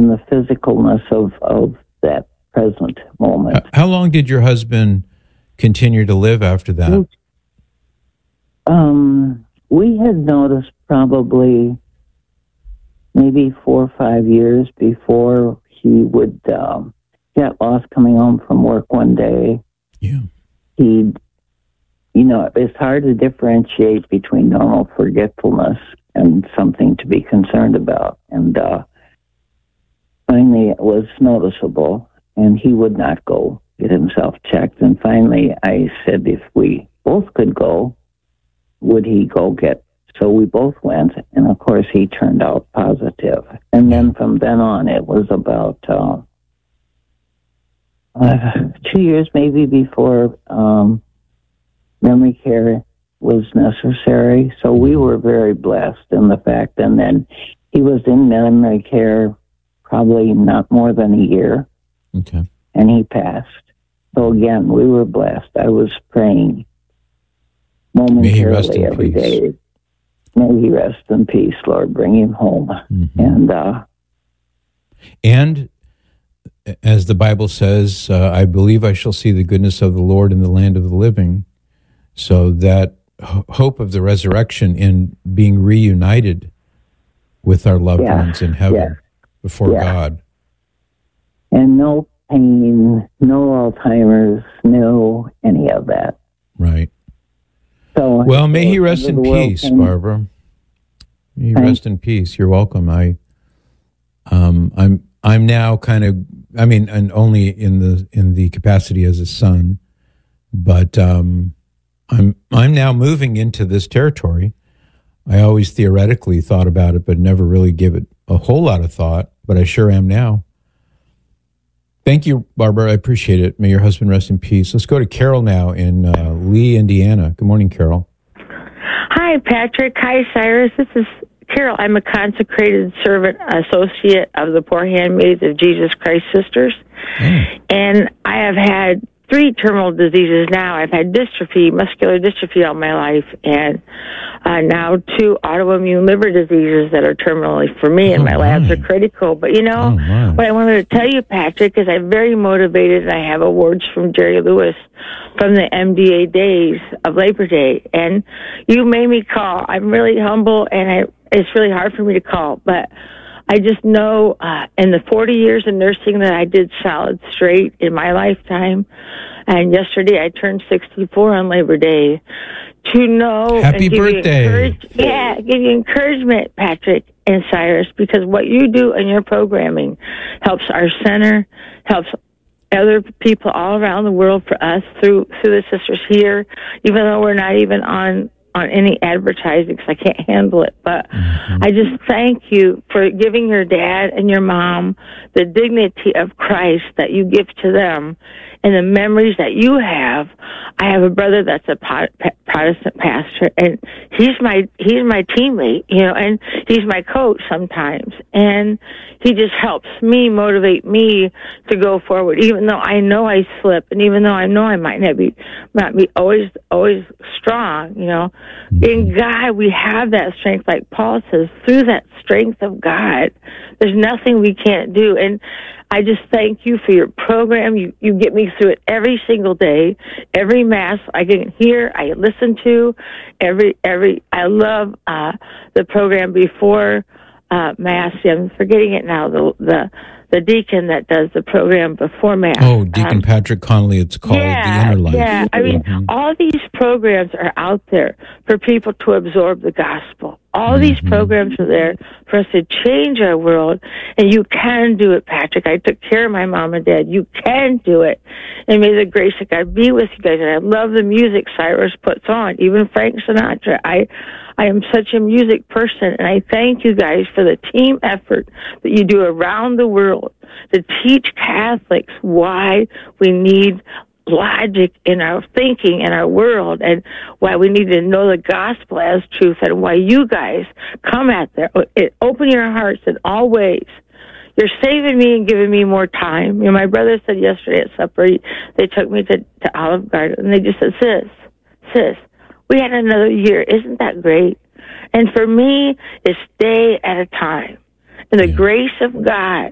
in the physicalness of that present moment. How long did your husband continue to live after that? We had noticed probably maybe 4 or 5 years before he would get lost coming home from work one day. Yeah. He'd, it's hard to differentiate between normal forgetfulness and something to be concerned about. And finally it was noticeable, and he would not go get himself checked. And finally I said if we both could go, would he go get? So we both went, and of course he turned out positive. And then from then on, it was about 2 years maybe before memory care was necessary. So we were very blessed in the fact, and then he was in memory care probably not more than a year. Okay. And he passed. So again, we were blessed. I was praying momentarily every day. May he rest in peace, Lord. Bring him home. Mm-hmm. And as the Bible says, I believe I shall see the goodness of the Lord in the land of the living. So that hope of the resurrection in being reunited with our loved ones in heaven before God. And no pain, no Alzheimer's, no any of that. Right. So, well, may he rest in peace, Barbara. May he rest in peace. You're welcome. I'm now kind of, and only in the capacity as a son, but I'm now moving into this territory. I always theoretically thought about it, but never really give it a whole lot of thought. But I sure am now. Thank you, Barbara. I appreciate it. May your husband rest in peace. Let's go to Carol now in Lee, Indiana. Good morning, Carol. Hi, Patrick. Hi, Cyrus. This is Carol. I'm a consecrated servant associate of the Poor Handmaids of Jesus Christ Sisters. And I have had 3 terminal diseases now. I've had dystrophy, muscular dystrophy all my life, and now 2 autoimmune liver diseases that are terminally for me, and my labs are critical. But what I wanted to tell you, Patrick, is I'm very motivated, and I have awards from Jerry Lewis from the MDA days of Labor Day, and you made me call. I'm really humble, and it's really hard for me to call, but I just know in the 40 years of nursing that I did solid straight in my lifetime. And yesterday I turned 64 on Labor Day. To know Happy and give birthday. give you encouragement, Patrick and Cyrus, because what you do in your programming helps our center, helps other people all around the world, for us through the sisters here, even though we're not even on any advertising because I can't handle it. But I just thank you for giving your dad and your mom the dignity of Christ that you give to them and the memories that you have. I have a brother that's a Protestant pastor, and he's my teammate, and he's my coach sometimes, and he just helps me motivate me to go forward, even though I know I slip, and even though I know I might not be always strong, In God, we have that strength, like Paul says, through that strength of God, there's nothing we can't do. And I just thank you for your program. You get me through it every single day, every Mass I can hear, I listen to, I love the program before Mass. I'm forgetting it now, the deacon that does the program before Mass. Oh, Deacon Patrick Connolly, it's called The Inner Life. Yeah, I mean, all these programs are out there for people to absorb the gospel. All these programs are there for us to change our world, and you can do it, Patrick. I took care of my mom and dad. You can do it, and may the grace of God be with you guys. And I love the music Cyrus puts on, even Frank Sinatra. I am such a music person, and I thank you guys for the team effort that you do around the world to teach Catholics why we need logic in our thinking in our world, and why we need to know the gospel as truth, and why you guys come at there. Open your hearts in all ways. You're saving me and giving me more time. My brother said yesterday at supper, they took me to Olive Garden, and they just said, sis, we had another year. Isn't that great? And for me, it's day at a time. And the grace of God